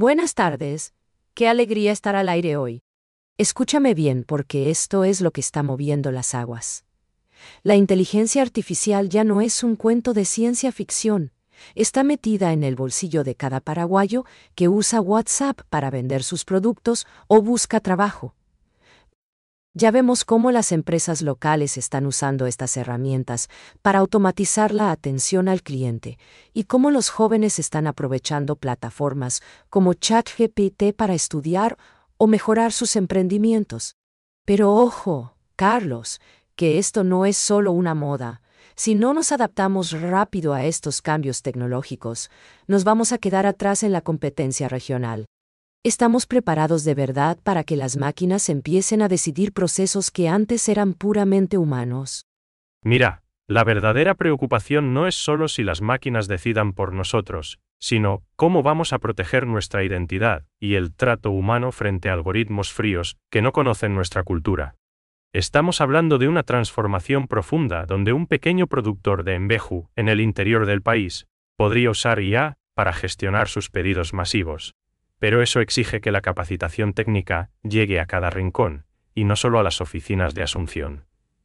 Buenas tardes. Qué alegría estar al aire hoy. Escúchame bien porque esto es lo que está moviendo las aguas. La inteligencia artificial ya no es un cuento de ciencia ficción. Está metida en el bolsillo de cada paraguayo que usa WhatsApp para vender sus productos o busca trabajo. Ya vemos cómo las empresas locales están usando estas herramientas para automatizar la atención al cliente y cómo los jóvenes están aprovechando plataformas como ChatGPT para estudiar o mejorar sus emprendimientos. Pero ojo, Carlos, que esto no es solo una moda. Si no nos adaptamos rápido a estos cambios tecnológicos, nos vamos a quedar atrás en la competencia regional. ¿Estamos preparados de verdad para que las máquinas empiecen a decidir procesos que antes eran puramente humanos? Mira, la verdadera preocupación no es solo si las máquinas decidan por nosotros, sino cómo vamos a proteger nuestra identidad y el trato humano frente a algoritmos fríos que no conocen nuestra cultura. Estamos hablando de una transformación profunda donde un pequeño productor de embeju en el interior del país podría usar IA para gestionar sus pedidos masivos. Pero eso exige que la capacitación técnica llegue a cada rincón, y no solo a las oficinas de Asunción.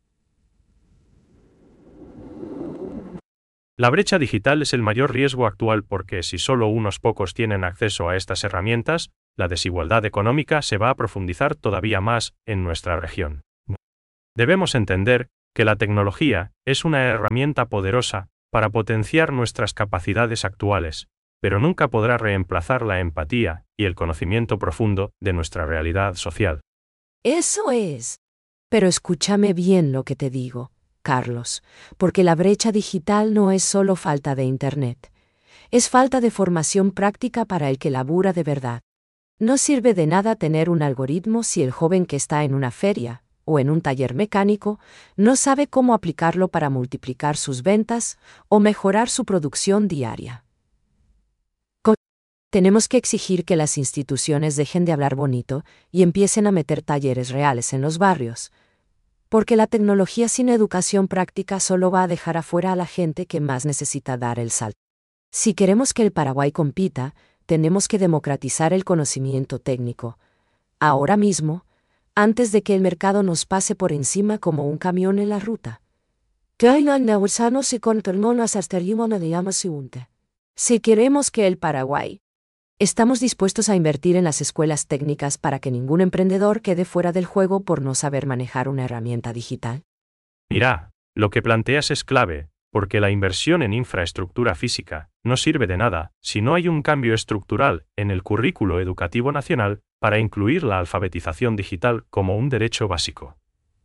La brecha digital es el mayor riesgo actual porque si solo unos pocos tienen acceso a estas herramientas, la desigualdad económica se va a profundizar todavía más en nuestra región. Debemos entender que la tecnología es una herramienta poderosa para potenciar nuestras capacidades actuales, pero nunca podrá reemplazar la empatía y el conocimiento profundo de nuestra realidad social. Eso es. Pero escúchame bien lo que te digo, Carlos, porque la brecha digital no es solo falta de Internet. Es falta de formación práctica para el que labura de verdad. No sirve de nada tener un algoritmo si el joven que está en una feria o en un taller mecánico no sabe cómo aplicarlo para multiplicar sus ventas o mejorar su producción diaria. Tenemos que exigir que las instituciones dejen de hablar bonito y empiecen a meter talleres reales en los barrios. Porque la tecnología sin educación práctica solo va a dejar afuera a la gente que más necesita dar el salto. Si queremos que el Paraguay compita, tenemos que democratizar el conocimiento técnico. Ahora mismo, antes de que el mercado nos pase por encima como un camión en la ruta. Si queremos que el Paraguay estamos dispuestos a invertir en las escuelas técnicas para que ningún emprendedor quede fuera del juego por no saber manejar una herramienta digital. Mira, lo que planteas es clave, porque la inversión en infraestructura física no sirve de nada si no hay un cambio estructural en el currículo educativo nacional para incluir la alfabetización digital como un derecho básico.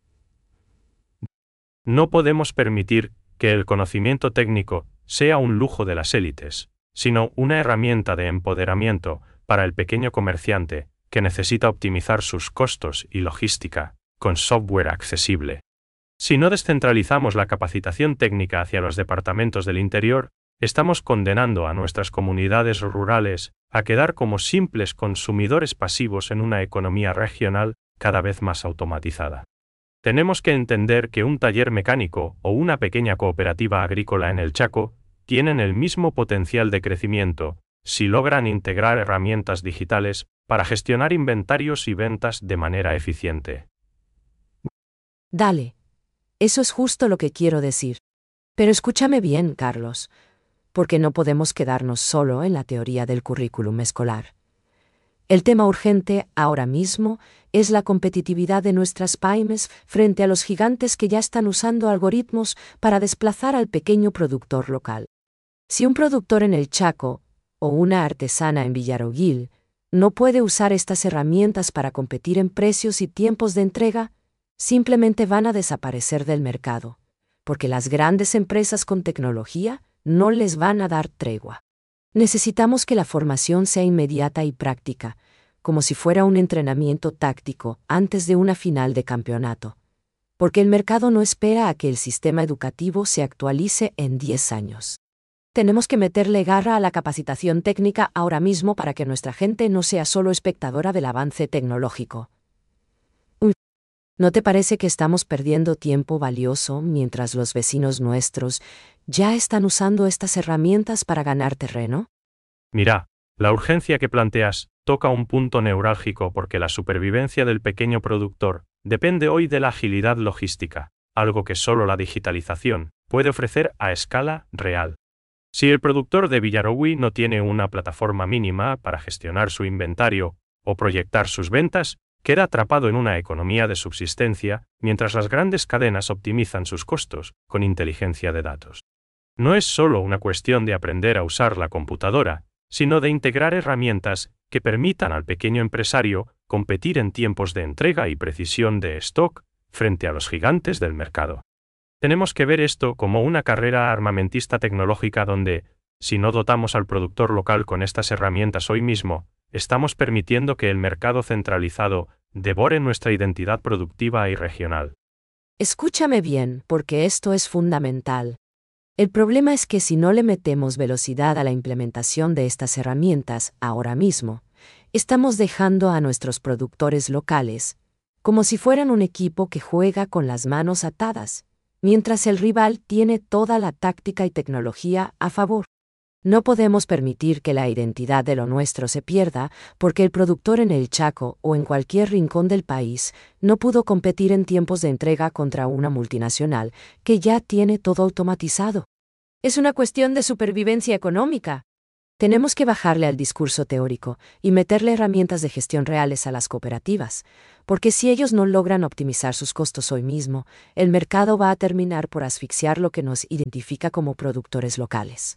No podemos permitir que el conocimiento técnico sea un lujo de las élites, sino una herramienta de empoderamiento para el pequeño comerciante que necesita optimizar sus costos y logística con software accesible. Si no descentralizamos la capacitación técnica hacia los departamentos del interior, estamos condenando a nuestras comunidades rurales a quedar como simples consumidores pasivos en una economía regional cada vez más automatizada. Tenemos que entender que un taller mecánico o una pequeña cooperativa agrícola en el Chaco tienen el mismo potencial de crecimiento si logran integrar herramientas digitales para gestionar inventarios y ventas de manera eficiente. Dale. Eso es justo lo que quiero decir. Pero escúchame bien, Carlos, porque no podemos quedarnos solo en la teoría del currículum escolar. El tema urgente ahora mismo es la competitividad de nuestras pymes frente a los gigantes que ya están usando algoritmos para desplazar al pequeño productor local. Si un productor en el Chaco o una artesana en Villarogüil no puede usar estas herramientas para competir en precios y tiempos de entrega, simplemente van a desaparecer del mercado, porque las grandes empresas con tecnología no les van a dar tregua. Necesitamos que la formación sea inmediata y práctica, como si fuera un entrenamiento táctico antes de una final de campeonato, porque el mercado no espera a que el sistema educativo se actualice en 10 años. Tenemos que meterle garra a la capacitación técnica ahora mismo para que nuestra gente no sea solo espectadora del avance tecnológico. ¿No te parece que estamos perdiendo tiempo valioso mientras los vecinos nuestros ya están usando estas herramientas para ganar terreno? Mira, La urgencia que planteas toca un punto neurálgico porque la supervivencia del pequeño productor depende hoy de la agilidad logística, algo que solo la digitalización puede ofrecer a escala real. Si el productor de Villarogüí no tiene una plataforma mínima para gestionar su inventario o proyectar sus ventas, queda atrapado en una economía de subsistencia mientras las grandes cadenas optimizan sus costos con inteligencia de datos. No es solo una cuestión de aprender a usar la computadora, sino de integrar herramientas que permitan al pequeño empresario competir en tiempos de entrega y precisión de stock frente a los gigantes del mercado. Tenemos que ver esto como una carrera armamentista tecnológica donde, si no dotamos al productor local con estas herramientas hoy mismo, estamos permitiendo que el mercado centralizado devore nuestra identidad productiva y regional. Escúchame bien, porque esto es fundamental. El problema es que si no le metemos velocidad a la implementación de estas herramientas ahora mismo, estamos dejando a nuestros productores locales como si fueran un equipo que juega con las manos atadas, mientras el rival tiene toda la táctica y tecnología a favor. No podemos permitir que la identidad de lo nuestro se pierda porque el productor en el Chaco o en cualquier rincón del país no pudo competir en tiempos de entrega contra una multinacional que ya tiene todo automatizado. Es una cuestión de supervivencia económica. Tenemos que bajarle al discurso teórico y meterle herramientas de gestión reales a las cooperativas, porque si ellos no logran optimizar sus costos hoy mismo, el mercado va a terminar por asfixiar lo que nos identifica como productores locales.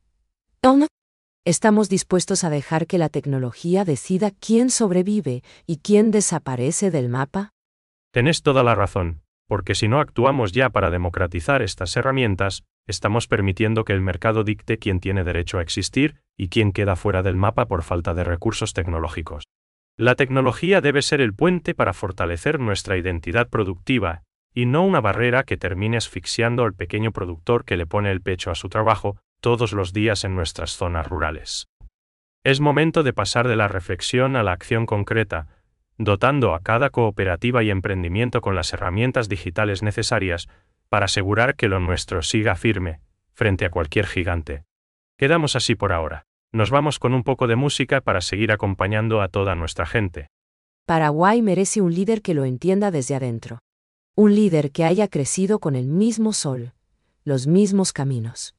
¿No? ¿Estamos dispuestos a dejar que la tecnología decida quién sobrevive y quién desaparece del mapa? Tenés toda la razón, porque si no actuamos ya para democratizar estas herramientas, estamos permitiendo que el mercado dicte quién tiene derecho a existir y quién queda fuera del mapa por falta de recursos tecnológicos. La tecnología debe ser el puente para fortalecer nuestra identidad productiva, y no una barrera que termine asfixiando al pequeño productor que le pone el pecho a su trabajo todos los días en nuestras zonas rurales. Es momento de pasar de la reflexión a la acción concreta, dotando a cada cooperativa y emprendimiento con las herramientas digitales necesarias para asegurar que lo nuestro siga firme frente a cualquier gigante. Quedamos así por ahora. Nos vamos con un poco de música para seguir acompañando a toda nuestra gente. Paraguay merece un líder que lo entienda desde adentro. Un líder que haya crecido con el mismo sol, los mismos caminos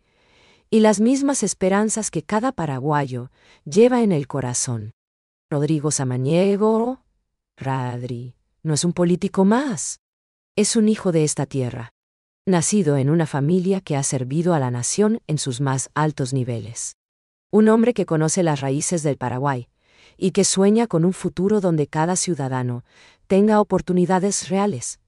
y las mismas esperanzas que cada paraguayo lleva en el corazón. Rodrigo Samaniego, Radri, no es un político más. Es un hijo de esta tierra, nacido en una familia que ha servido a la nación en sus más altos niveles. Un hombre que conoce las raíces del Paraguay y que sueña con un futuro donde cada ciudadano tenga oportunidades reales.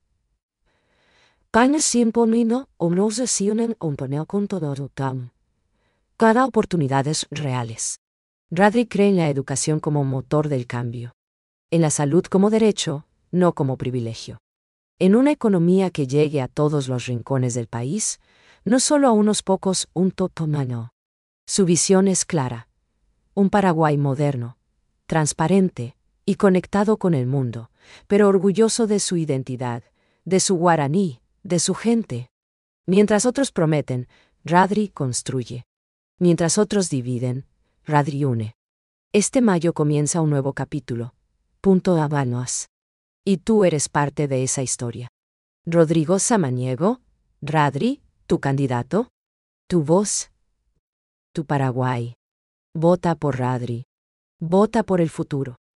Cada oportunidades reales. Radri cree en la educación como motor del cambio. En la salud como derecho, no como privilegio. En una economía que llegue a todos los rincones del país, no solo a unos pocos, un totomano. Su visión es clara. Un Paraguay moderno, transparente y conectado con el mundo, pero orgulloso de su identidad, de su guaraní, de su gente. Mientras otros prometen, Radri construye. Mientras otros dividen, Radri une. Este mayo comienza un nuevo capítulo. Habanos. Y tú eres parte de esa historia. Rodrigo Samaniego, Radri, tu candidato, tu voz, tu Paraguay. Vota por Radri. Vota por el futuro.